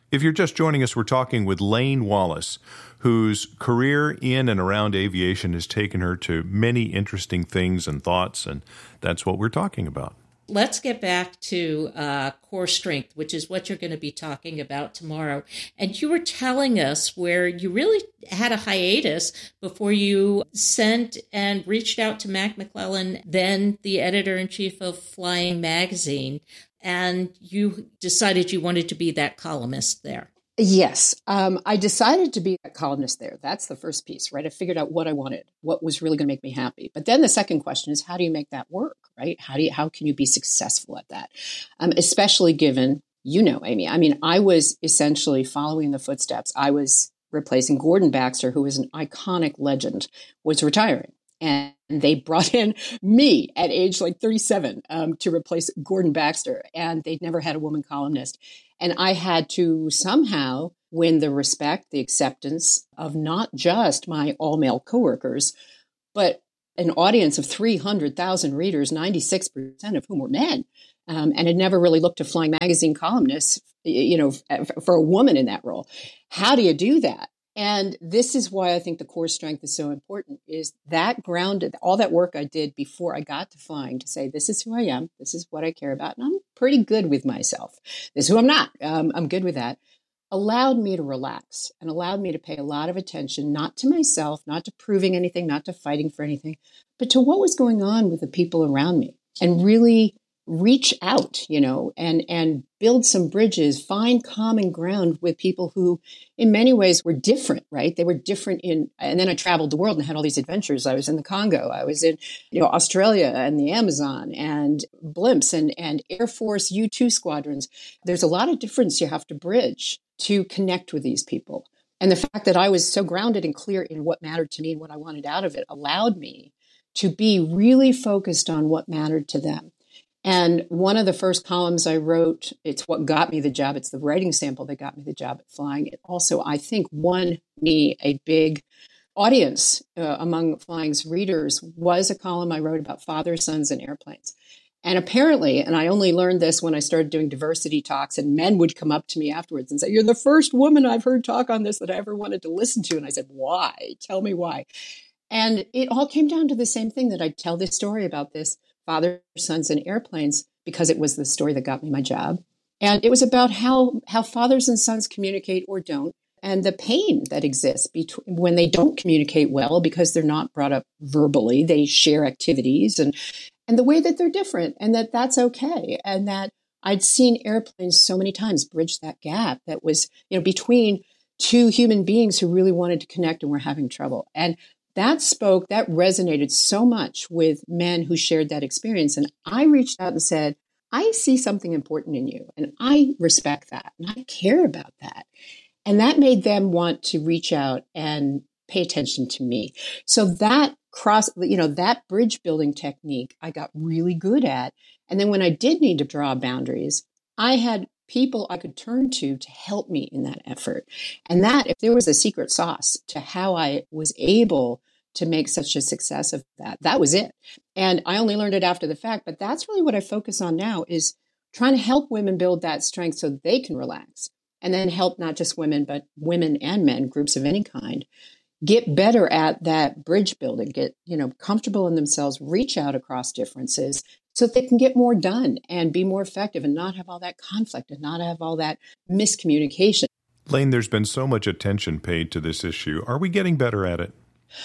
If you're just joining us, we're talking with Lane Wallace, whose career in and around aviation has taken her to many interesting things and thoughts, and that's what we're talking about. Let's get back to uh, core strength, which is what you're going to be talking about tomorrow. And you were telling us where you really had a hiatus before you sent and reached out to Mac McClellan, then the editor-in-chief of Flying Magazine, and you decided you wanted to be that columnist there. Yes. Um, I decided to be a columnist there. That's the first piece, right? I figured out what I wanted, what was really going to make me happy. But then the second question is, how do you make that work, right? How do you, how can you be successful at that? Um, especially given, you know, Amy, I mean, I was essentially following the footsteps. I was replacing Gordon Baxter, who is an iconic legend, was retiring. And they brought in me at age like thirty-seven um, to replace Gordon Baxter. And they'd never had a woman columnist. And I had to somehow win the respect, the acceptance of not just my all-male coworkers, but an audience of three hundred thousand readers, ninety-six percent of whom were men, um, and had never really looked to Flying Magazine columnists, you know, for a woman in that role. How do you do that? And this is why I think the core strength is so important, is that grounded, all that work I did before I got to flying to say, this is who I am, this is what I care about, and I'm pretty good with myself. This is who I'm not. Um, I'm good with that. Allowed me to relax and allowed me to pay a lot of attention, not to myself, not to proving anything, not to fighting for anything, but to what was going on with the people around me, and really reach out, you know, and, and build some bridges, find common ground with people who in many ways were different, right? They were different in, and then I traveled the world and had all these adventures. I was in the Congo, I was in, you know, Australia and the Amazon and blimps and, and Air Force U two squadrons. There's a lot of difference you have to bridge to connect with these people. And the fact that I was so grounded and clear in what mattered to me and what I wanted out of it allowed me to be really focused on what mattered to them. And one of the first columns I wrote, it's what got me the job. It's the writing sample that got me the job at Flying. It also, I think, won me a big audience uh, among Flying's readers, was a column I wrote about fathers, sons, and airplanes. And apparently, and I only learned this when I started doing diversity talks, and men would come up to me afterwards and say, you're the first woman I've heard talk on this that I ever wanted to listen to. And I said, why? Tell me why. And it all came down to the same thing, that I'd tell this story about this fathers, sons, and airplanes, because it was the story that got me my job. And it was about how, how fathers and sons communicate or don't, and the pain that exists between when they don't communicate well because they're not brought up verbally. They share activities and, and the way that they're different, and that that's okay. And that I'd seen airplanes so many times bridge that gap that was, you know, between two human beings who really wanted to connect and were having trouble. And that spoke, that resonated so much with men who shared that experience. And I reached out and said, I see something important in you, and I respect that, and I care about that. And that made them want to reach out and pay attention to me. So that cross, you know, that bridge building technique I got really good at. And then when I did need to draw boundaries, I had people I could turn to to help me in that effort. And that, if there was a secret sauce to how I was able to make such a success of that, that was it. And I only learned it after the fact, but that's really what I focus on now, is trying to help women build that strength so they can relax, and then help not just women, but women and men, groups of any kind, get better at that bridge building, get, you know, comfortable in themselves, reach out across differences so that they can get more done and be more effective and not have all that conflict and not have all that miscommunication. Lane, there's been so much attention paid to this issue. Are we getting better at it?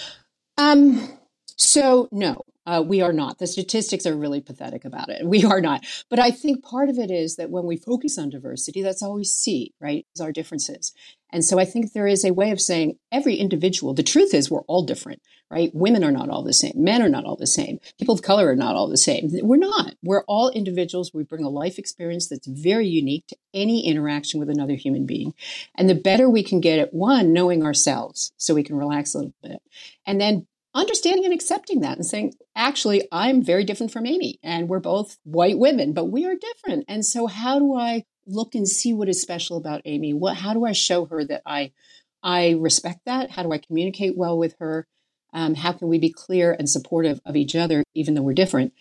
Um, so no, uh, we are not. The statistics are really pathetic about it. We are not. But I think part of it is that when we focus on diversity, that's all we see, right, is our differences. And so I think there is a way of saying every individual, the truth is we're all different, right? Women are not all the same. Men are not all the same. People of color are not all the same. We're not. We're all individuals. We bring a life experience that's very unique to any interaction with another human being. And the better we can get at, one, knowing ourselves so we can relax a little bit, and then understanding and accepting that and saying, actually, I'm very different from Amy, and we're both white women, but we are different. And so how do I look and see what is special about Amy? What, how do I show her that I, I respect that? How do I communicate well with her? Um, how can we be clear and supportive of each other, even though we're different?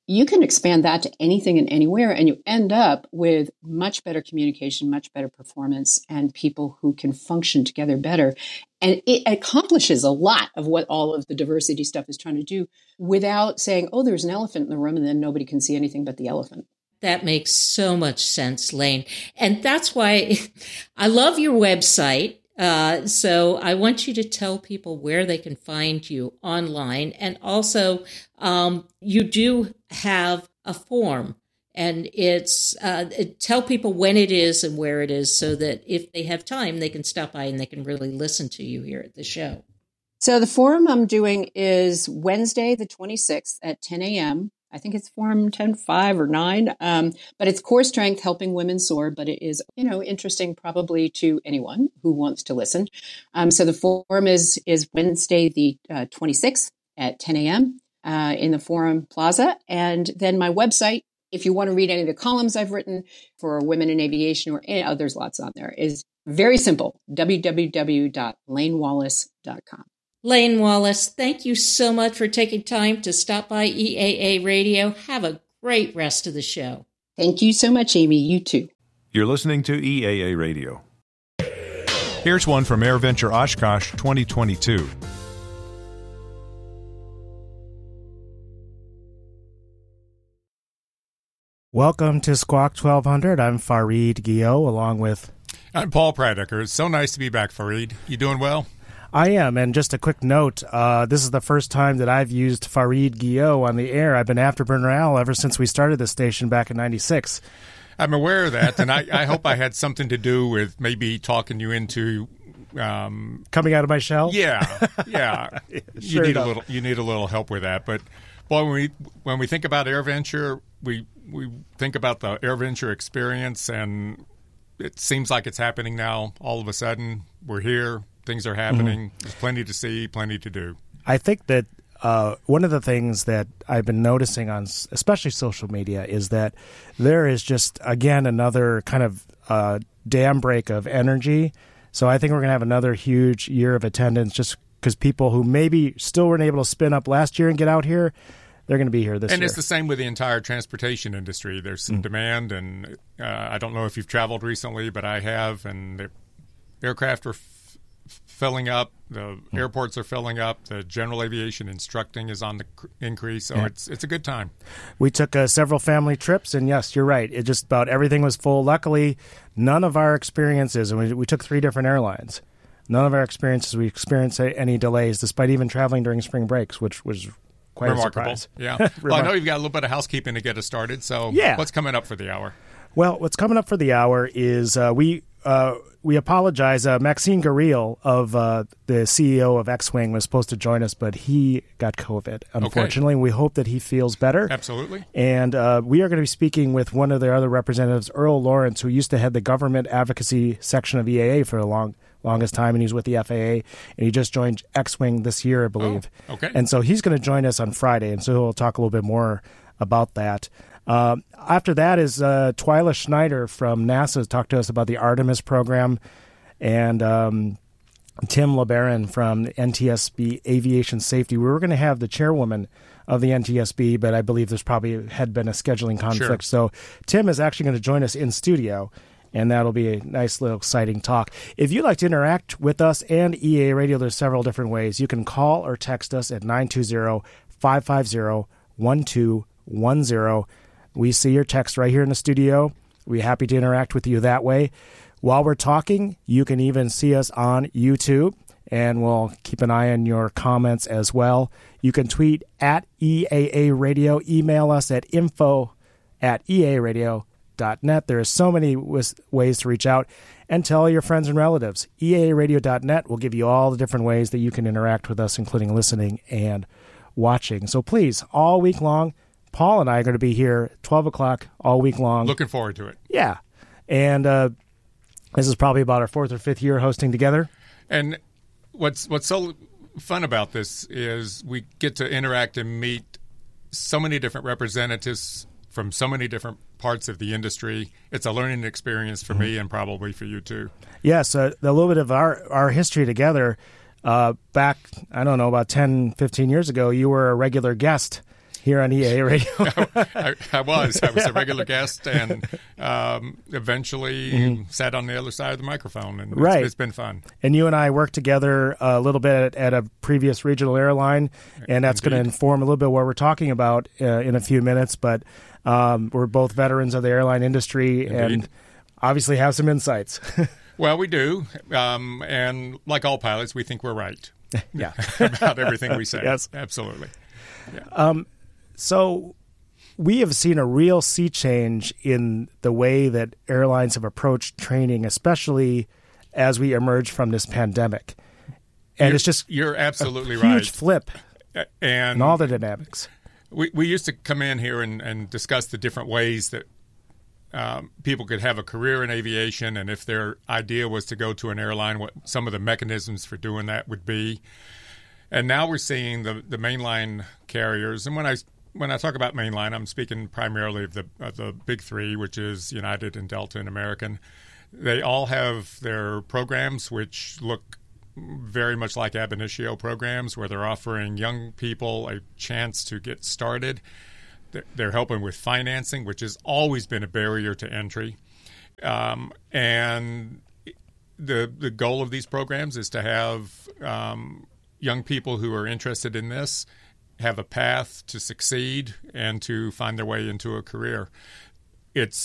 you can expand that to anything and anywhere, and you end up with much better communication, much better performance, and people who can function together better. And it accomplishes a lot of what all of the diversity stuff is trying to do without saying, oh, there's an elephant in the room, and then nobody can see anything but the elephant. That makes so much sense, Lane. And that's why I love your website. Uh, so I want you to tell people where they can find you online. And also, um, you do have a form, and it's uh, tell people when it is and where it is so that if they have time, they can stop by and they can really listen to you here at the show. So the forum I'm doing is Wednesday, the twenty-sixth at ten a.m. I think it's Forum ten five or nine, um, but it's Core Strength Helping Women Soar, but it is, you know, interesting probably to anyone who wants to listen. Um, so the forum is is Wednesday, the uh, twenty-sixth at ten a.m. Uh, in the Forum Plaza. And then my website, if you want to read any of the columns I've written for Women in Aviation or any, oh, there's lots on there, is very simple, w w w dot lane wallace dot com. Lane Wallace, thank you so much for taking time to stop by E A A Radio. Have a great rest of the show. Thank you so much, Amy. You too. You're listening to E A A Radio. Here's one from AirVenture Oshkosh twenty twenty-two. Welcome to Squawk twelve hundred. I'm Fareed Guillot, along with... I'm Paul Pradecker. It's so nice to be back, Fareed. You doing well? I am, and just a quick note, uh, this is the first time that I've used Fareed Guillot on the air. I've been Afterburner Al ever since we started the station back in ninety-six. I'm aware of that, and I, I hope I had something to do with maybe talking you into... Um, Coming out of my shell? Yeah, yeah. yeah you sure need enough. a little. You need a little help with that. But boy, when we when we think about AirVenture, we we think about the AirVenture experience, and it seems like it's happening now. All of a sudden, we're here. Things are happening. Mm-hmm. There's plenty to see, plenty to do. I think that uh, one of the things that I've been noticing on especially social media is that there is just, again, another kind of uh, dam break of energy. So I think we're going to have another huge year of attendance just because people who maybe still weren't able to spin up last year and get out here, they're going to be here this and year. And it's the same with the entire transportation industry. There's some mm. demand, and uh, I don't know if you've traveled recently, but I have, and the aircraft are filling up, the mm. airports are filling up, the general aviation instructing is on the cr- increase, so yeah. it's it's a good time. We took uh, several family trips, and yes, you're right, it just about everything was full. Luckily, none of our experiences, and we, we took three different airlines, none of our experiences, we experienced any delays, despite even traveling during spring breaks, which was quite remarkable. a surprise. Yeah. Well, I know you've got a little bit of housekeeping to get us started, so yeah. what's coming up for the hour? Well, what's coming up for the hour is uh, we uh, we apologize. Uh, Maxine Garil, of uh, the C E O of X-Wing, was supposed to join us, but he got COVID, unfortunately. Okay. We hope that he feels better. Absolutely. And uh, we are going to be speaking with one of their other representatives, Earl Lawrence, who used to head the government advocacy section of E A A for a long longest time, and he's with the F A A, and he just joined X-Wing this year, I believe. Oh, okay. And so he's going to join us on Friday, and so he'll talk a little bit more about that. Uh, after that is uh, Twyla Schneider from NASA talked to us about the Artemis program, and um, Tim LeBaron from N T S B Aviation Safety. We were going to have the chairwoman of the N T S B, but I believe there's probably had been a scheduling conflict. Sure. So Tim is actually going to join us in studio, and that'll be a nice little exciting talk. If you'd like to interact with us and E A Radio, there's several different ways. You can call or text us at nine two zero, five five zero, one two one zero. We see your text right here in the studio. We're happy to interact with you that way. While we're talking, you can even see us on YouTube, and we'll keep an eye on your comments as well. You can tweet at E A A Radio, email us at info at E A radio dot net. There are so many ways to reach out, and tell your friends and relatives. E A A radio dot net will give you all the different ways that you can interact with us, including listening and watching. So please, all week long, Paul and I are going to be here twelve o'clock all week long. Looking forward to it. Yeah. And uh, this is probably about our fourth or fifth year hosting together. And what's what's so fun about this is we get to interact and meet so many different representatives from so many different parts of the industry. It's a learning experience for mm-hmm. me and probably for you too. Yes, uh, a little bit of our, our history together. Uh, back, I don't know, about ten, fifteen years ago, you were a regular guest here on E A Radio. I, I was. I was a regular guest, and um, eventually mm-hmm. sat on the other side of the microphone, and right. it's, it's been fun. And you and I worked together a little bit at, at a previous regional airline, and that's going to inform a little bit what we're talking about uh, in a few minutes. But um, we're both veterans of the airline industry, Indeed. and obviously have some insights. Well, we do, um, and like all pilots, we think we're right. Yeah, about everything we say. Yes, absolutely. Yeah. Um, so we have seen a real sea change in the way that airlines have approached training, especially as we emerge from this pandemic. And you're, it's just you're absolutely a right. Huge flip, and, and all the dynamics. We we used to come in here and, and discuss the different ways that um, people could have a career in aviation, and if their idea was to go to an airline, what some of the mechanisms for doing that would be. And now we're seeing the, the mainline carriers, and when I when I talk about mainline, I'm speaking primarily of the of the big three, which is United and Delta and American. They all have their programs which look very much like ab initio programs, where they're offering young people a chance to get started. They're helping with financing, which has always been a barrier to entry. Um, and the the goal of these programs is to have um, young people who are interested in this have a path to succeed and to find their way into a career. It's